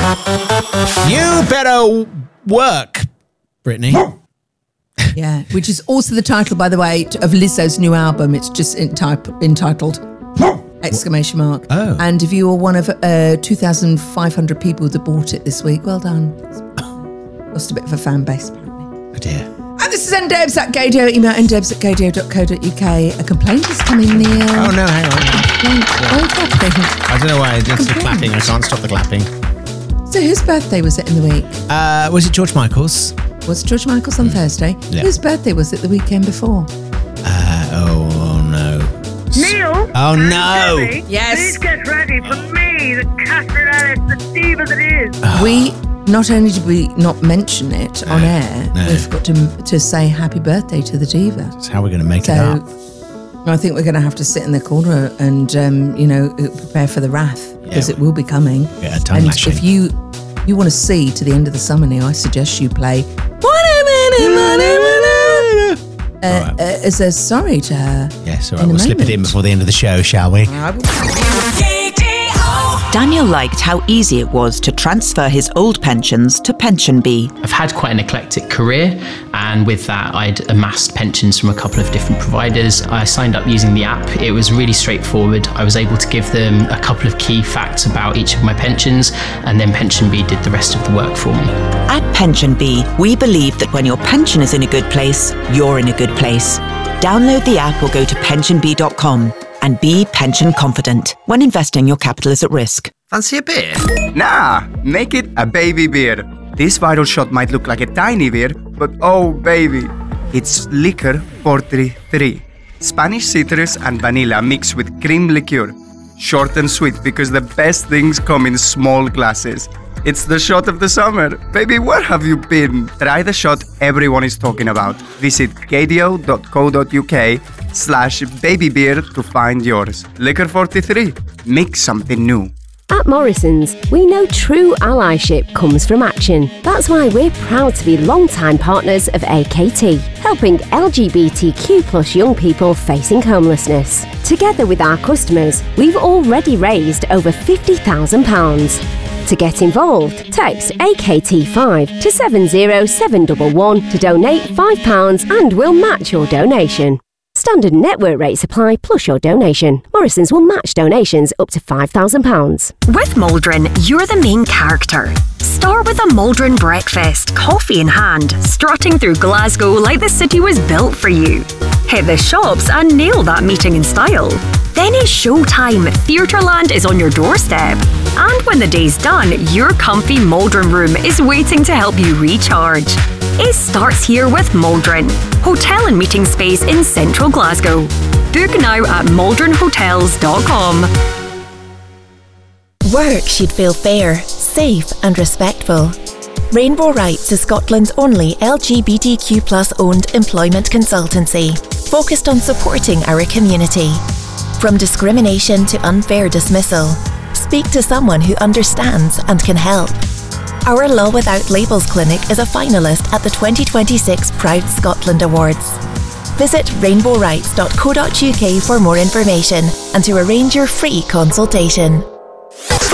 You better work, Brittany. Yeah, which is also the title, by the way, of Lizzo's new album. It's just entitled exclamation mark. Oh. And if you were one of 2,500 people that bought it this week, well done. Lost a bit of a fan base, apparently. Oh dear. And this is ndebs at Gaydio. Email ndebs@gaydio.co.uk. A complaint is coming, Neil. Oh no, hang on. Clapping. I don't know why. It's the clapping. I can't stop the clapping. So whose birthday was it in the week? Was it George Michael's? Was George Michael's on Thursday? Yeah. Whose birthday was it the weekend before? Oh no. Neil? Oh no! Debbie, Yes. Please get ready for me, the Catherine Ellis, the diva that is. We, not only did we not mention it on air, no. we forgot to say happy birthday to the diva. That's how we're going to make So it up. I think we're going to have to sit in the corner and, prepare for the wrath, because Yeah. it will be coming. Yeah, tongue and lashing. if you want to see to the end of the summer, Neil, I suggest you play as a sorry to her. Yes, all right. in a We'll slip it in moment. before the end of the show, shall we? Daniel liked how easy it was to transfer his old pensions to PensionBee. I've had quite an eclectic career, and with that I'd amassed pensions from a couple of different providers. I signed up using the app. It was really straightforward. I was able to give them a couple of key facts about each of my pensions, and then PensionBee did the rest of the work for me. At PensionBee, we believe that when your pension is in a good place, you're in a good place. Download the app or go to pensionbee.com and be pension confident when investing your capital is at risk. Fancy a beer? Nah, make it a baby beer. This vital shot might look like a tiny beer, but oh baby, it's Liquor 43. Spanish citrus and vanilla mixed with cream liqueur. Short and sweet because the best things come in small glasses. It's the shot of the summer. Baby, where have you been? Try the shot everyone is talking about. Visit gaydio.co.uk/babybeer to find yours. Liquor 43. Mix something new. At Morrison's, we know true allyship comes from action. That's why we're proud to be long-time partners of AKT, helping LGBTQ+ young people facing homelessness. Together with our customers, we've already raised over £50,000. To get involved, text AKT5 to 70711 to donate £5 and we'll match your donation. Standard network rates apply plus your donation. Morrison's will match donations up to £5,000. With Maldron, you're the main character. Start with a Maldron breakfast, coffee in hand, strutting through Glasgow like the city was built for you. Hit the shops and nail that meeting in style. Then it's showtime. Theatreland is on your doorstep. And when the day's done, your comfy Maldron room is waiting to help you recharge. It starts here with Maldron, hotel and meeting space in central Glasgow. Book now at maldronhotels.com. Work should feel fair, safe and respectful. Rainbow Rights is Scotland's only LGBTQ+ owned employment consultancy, focused on supporting our community. From discrimination to unfair dismissal, speak to someone who understands and can help. Our Law Without Labels clinic is a finalist at the 2026 Proud Scotland Awards. Visit rainbowrights.co.uk for more information and to arrange your free consultation.